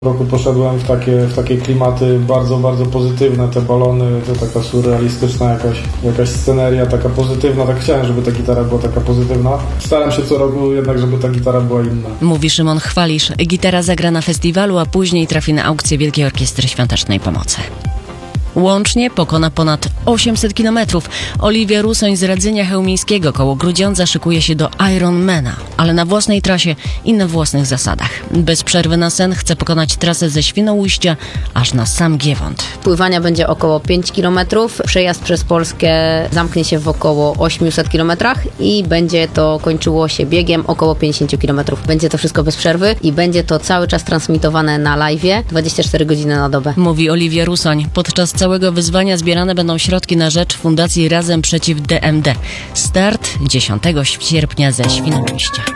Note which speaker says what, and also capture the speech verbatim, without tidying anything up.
Speaker 1: roku poszedłem w takie, w takie klimaty bardzo, bardzo pozytywne, te balony, to taka surrealistyczna jakaś, jakaś sceneria, taka pozytywna, tak chciałem, żeby ta gitara była taka pozytywna. Staram się co roku jednak, żeby ta gitara była inna.
Speaker 2: Mówi Szymon Chwalisz. Gitara zagra na festiwalu, a później trafi na aukcję Wielkiej Orkiestry Świątecznej Pomocy. Łącznie pokona ponad osiemset kilometrów. Oliwia Rusoń z Radzynia Chełmińskiego koło Grudziądza szykuje się do Ironmana, ale na własnej trasie i na własnych zasadach. Bez przerwy na sen chce pokonać trasę ze Świnoujścia aż na sam Giewont.
Speaker 3: Pływania będzie około pięć kilometrów. Przejazd przez Polskę zamknie się w około osiemset kilometrach i będzie to kończyło się biegiem około pięćdziesiąt kilometrów. Będzie to wszystko bez przerwy i będzie to cały czas transmitowane na live'ie dwadzieścia cztery godziny na dobę.
Speaker 2: Mówi Oliwia Rusoń. Podczas całego wyzwania zbierane będą środki na rzecz Fundacji Razem Przeciw D M D. Start dziesiątego sierpnia ze Świnoujścia.